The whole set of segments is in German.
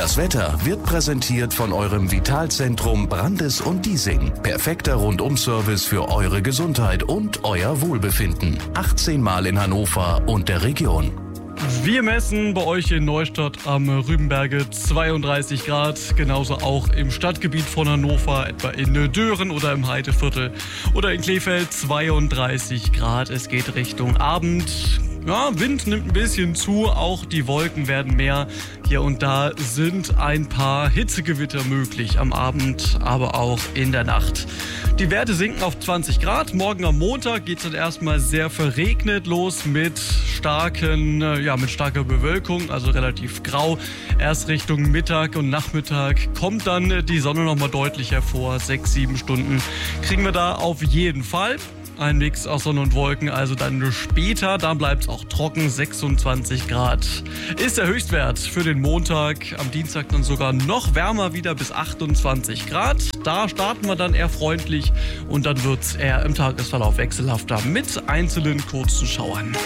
Das Wetter wird präsentiert von eurem Vitalzentrum Brandes und Diesing. Perfekter Rundum-Service für eure Gesundheit und euer Wohlbefinden. 18 Mal in Hannover und der Region. Wir messen bei euch in Neustadt am Rübenberge 32 Grad, genauso auch im Stadtgebiet von Hannover, etwa in Dören oder im Heideviertel oder in Kleefeld 32 Grad. Es geht Richtung Abend. Ja, Wind nimmt ein bisschen zu, auch die Wolken werden mehr. Hier und da sind ein paar Hitzegewitter möglich am Abend, aber auch in der Nacht. Die Werte sinken auf 20 Grad. Morgen am Montag geht es dann erstmal sehr verregnet los mit starker Bewölkung, also relativ grau. Erst Richtung Mittag und Nachmittag kommt dann die Sonne nochmal deutlich hervor. 6-7 Stunden kriegen wir da auf jeden Fall. Ein Mix aus Sonne und Wolken, also dann später, da bleibt es auch trocken, 26 Grad ist der Höchstwert für den Montag. Am Dienstag dann sogar noch wärmer wieder bis 28 Grad. Da starten wir dann eher freundlich und dann wird es eher im Tagesverlauf wechselhafter mit einzelnen kurzen Schauern.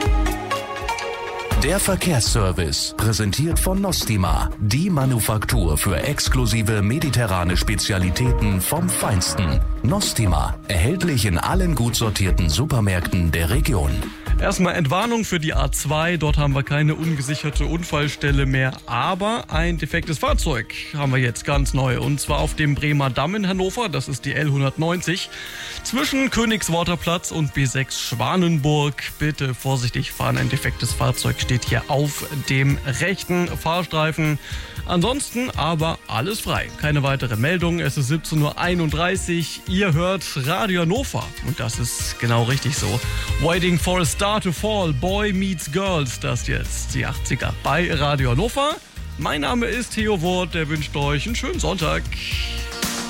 Der Verkehrsservice, präsentiert von Nostima, die Manufaktur für exklusive mediterrane Spezialitäten vom Feinsten. Nostima, erhältlich in allen gut sortierten Supermärkten der Region. Erstmal Entwarnung für die A2, dort haben wir keine ungesicherte Unfallstelle mehr, aber ein defektes Fahrzeug haben wir jetzt ganz neu und zwar auf dem Bremer Damm in Hannover, das ist die L190, zwischen Königsworterplatz und B6 Schwanenburg. Bitte vorsichtig fahren, ein defektes Fahrzeug steht hier auf dem rechten Fahrstreifen. Ansonsten aber alles frei, keine weitere Meldung, es ist 17:31 Uhr, ihr hört Radio Hannover und das ist genau richtig so. Waiting for a Star to Fall, Boy Meets Girls, das jetzt die 80er bei Radio Hannover. Mein Name ist Theo Wort, der wünscht euch einen schönen Sonntag.